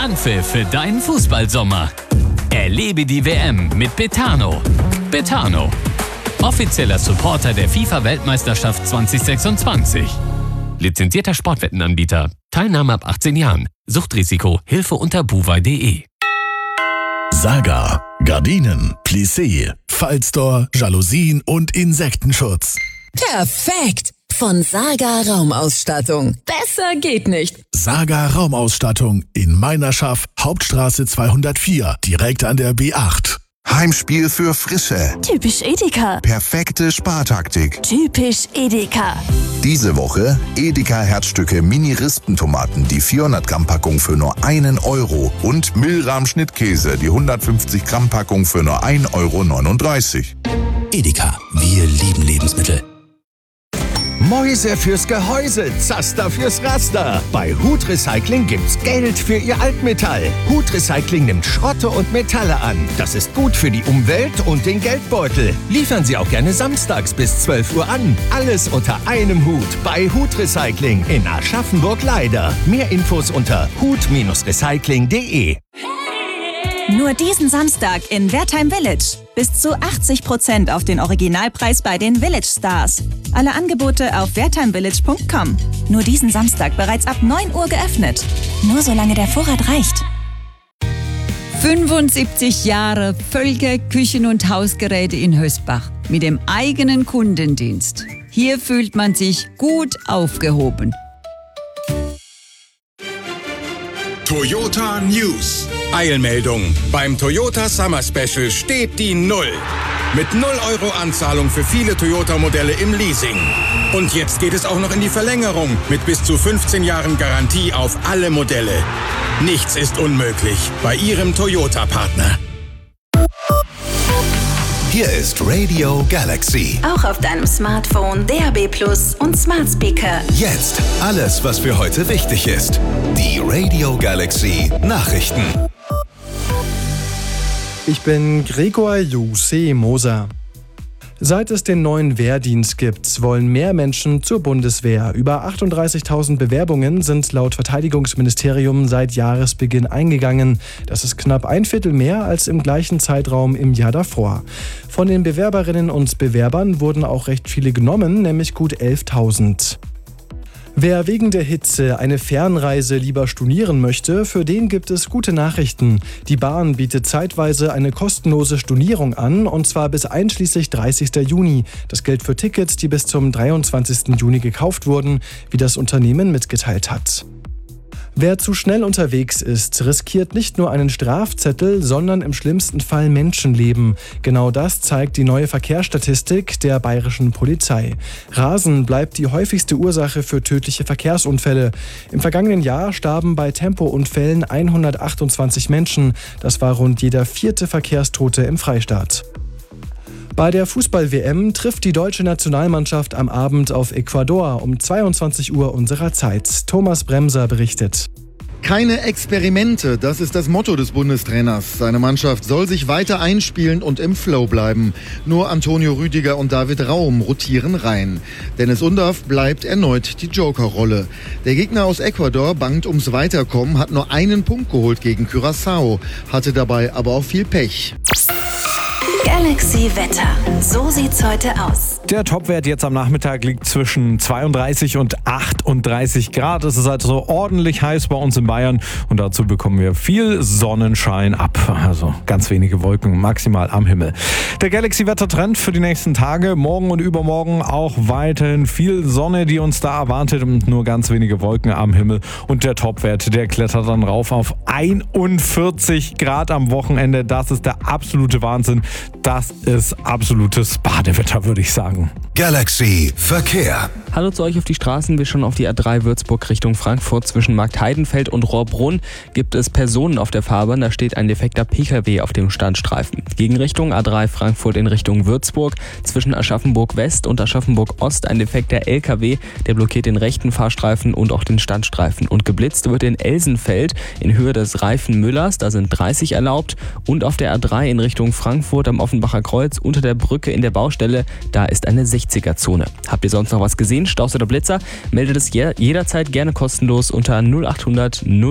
Anpfiff für deinen Fußballsommer. Erlebe die WM mit Betano. Betano, offizieller Supporter der FIFA-Weltmeisterschaft 2026. Lizenzierter Sportwettenanbieter. Teilnahme ab 18 Jahren. Suchtrisiko. Hilfe unter buwei.de. Saga. Gardinen, Plissé, Fallstore, Jalousien und Insektenschutz. Perfekt! Von Saga Raumausstattung. Besser geht nicht. Saga Raumausstattung in Meinerschaft, Hauptstraße 204, direkt an der B8. Heimspiel für Frische. Typisch Edeka. Perfekte Spartaktik. Typisch Edeka. Diese Woche Edeka Herzstücke Mini-Rispentomaten, die 400 Gramm Packung für nur 1 Euro und Milram Schnittkäse, die 150 Gramm Packung für nur 1,39 Euro. Edeka, wir lieben Lebensmittel. Mäuse fürs Gehäuse, Zaster fürs Raster. Bei Hut Recycling gibt's Geld für Ihr Altmetall. Hut Recycling nimmt Schrotte und Metalle an. Das ist gut für die Umwelt und den Geldbeutel. Liefern Sie auch gerne samstags bis 12 Uhr an. Alles unter einem Hut bei Hut Recycling in Aschaffenburg-Leider. Mehr Infos unter hut-recycling.de. Nur diesen Samstag in Wertheim Village. Bis zu 80% auf den Originalpreis bei den Village Stars. Alle Angebote auf wertheimvillage.com. Nur diesen Samstag bereits ab 9 Uhr geöffnet. Nur solange der Vorrat reicht. 75 Jahre Völker Küchen- und Hausgeräte in Hösbach mit dem eigenen Kundendienst. Hier fühlt man sich gut aufgehoben. Toyota News. Eilmeldung. Beim Toyota Summer Special steht die 0. Mit 0 Euro Anzahlung für viele Toyota-Modelle im Leasing. Und jetzt geht es auch noch in die Verlängerung mit bis zu 15 Jahren Garantie auf alle Modelle. Nichts ist unmöglich bei Ihrem Toyota-Partner. Hier ist Radio Galaxy. Auch auf deinem Smartphone, DAB+ und Smart Speaker. Jetzt alles, was für heute wichtig ist. Die Radio Galaxy Nachrichten. Ich bin Gregor Jose Moser. Seit es den neuen Wehrdienst gibt, wollen mehr Menschen zur Bundeswehr. Über 38.000 Bewerbungen sind laut Verteidigungsministerium seit Jahresbeginn eingegangen. Das ist knapp ein Viertel mehr als im gleichen Zeitraum im Jahr davor. Von den Bewerberinnen und Bewerbern wurden auch recht viele genommen, nämlich gut 11.000. Wer wegen der Hitze eine Fernreise lieber stornieren möchte, für den gibt es gute Nachrichten. Die Bahn bietet zeitweise eine kostenlose Stornierung an, und zwar bis einschließlich 30. Juni. Das gilt für Tickets, die bis zum 23. Juni gekauft wurden, wie das Unternehmen mitgeteilt hat. Wer zu schnell unterwegs ist, riskiert nicht nur einen Strafzettel, sondern im schlimmsten Fall Menschenleben. Genau das zeigt die neue Verkehrsstatistik der bayerischen Polizei. Rasen bleibt die häufigste Ursache für tödliche Verkehrsunfälle. Im vergangenen Jahr starben bei Tempounfällen 128 Menschen. Das war rund jeder 4. Verkehrstote im Freistaat. Bei der Fußball-WM trifft die deutsche Nationalmannschaft am Abend auf Ecuador um 22 Uhr unserer Zeit. Thomas Bremser berichtet. Keine Experimente, das ist das Motto des Bundestrainers. Seine Mannschaft soll sich weiter einspielen und im Flow bleiben. Nur Antonio Rüdiger und David Raum rotieren rein. Dennis Undaff bleibt erneut die Joker-Rolle. Der Gegner aus Ecuador bangt ums Weiterkommen, hat nur einen Punkt geholt gegen Curaçao, hatte dabei aber auch viel Pech. Galaxy Wetter. So sieht's heute aus. Der Topwert jetzt am Nachmittag liegt zwischen 32 und 38 Grad. Es ist also ordentlich heiß bei uns in Bayern und dazu bekommen wir viel Sonnenschein ab. Also ganz wenige Wolken maximal am Himmel. Der Galaxy-Wetter-Trend für die nächsten Tage. Morgen und übermorgen auch weiterhin viel Sonne, die uns da erwartet, und nur ganz wenige Wolken am Himmel. Und der Topwert, der klettert dann rauf auf 41 Grad am Wochenende. Das ist der absolute Wahnsinn. Das ist absolutes Badewetter, würde ich sagen. Galaxy Verkehr. Hallo zu euch auf die Straßen. Wir schauen auf die A3 Würzburg Richtung Frankfurt. Zwischen Marktheidenfeld und Rohrbrunn gibt es Personen auf der Fahrbahn. Da steht ein defekter PKW auf dem Standstreifen. Gegenrichtung A3 Frankfurt in Richtung Würzburg. Zwischen Aschaffenburg West und Aschaffenburg Ost ein defekter LKW. Der blockiert den rechten Fahrstreifen und auch den Standstreifen. Und geblitzt wird in Elsenfeld in Höhe des Reifenmüllers. Da sind 30 erlaubt. Und auf der A3 in Richtung Frankfurt am Offenbacher Kreuz unter der Brücke in der Baustelle. Da ist eine 60er-Zone. Habt ihr sonst noch was gesehen? Staus oder Blitzer? Meldet es jederzeit gerne kostenlos unter 0800